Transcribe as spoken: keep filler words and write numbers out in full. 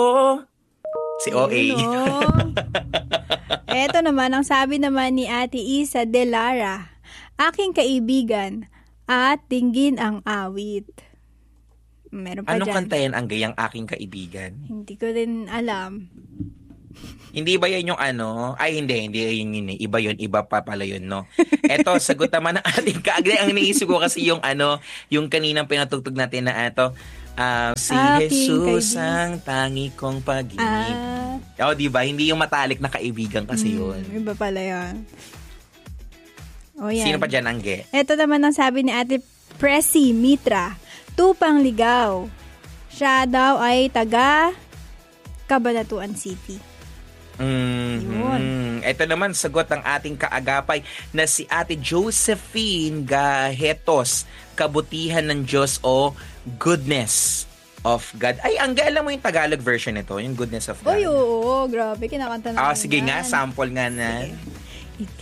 Oh, si O A. Ayun, oh. Eto naman, ang sabi naman ni Ate Isa De Lara, aking kaibigan at dinggin ang awit. Meron pa Anong dyan. kanta yan, ang gayang aking kaibigan? Hindi ko din alam. Hindi ba yan yung ano? Ay, hindi. Hindi yun yun. Iba yun. Iba pa pala yun, no? Eto, sagot naman ng ating kaagay. Ang iniisip ko kasi yung ano, yung kaninang pinatugtog natin na ito. Uh, si Aking Jesus kaibigan. ang tangi kong pag-ibig. Ah. O, di ba? Hindi yung matalik na kaibigan kasi yun. Hmm, iba pala yun. O yan. Sino pa dyan, Angge? Ito naman ang sabi ni Ate Presi Mitra. Tupang ligaw. Siya daw ay taga Cabanatuan City. Mm-hmm. Ito naman, sagot ang ating kaagapay na si Ate Josephine Gahetos. Kabutihan ng Diyos o goodness of God. Ay, Angge, alam mo yung Tagalog version nito, yung goodness of God. Oy, oo, grabe, kinakanta na. Ah, sige nga, sample nga na. Sige.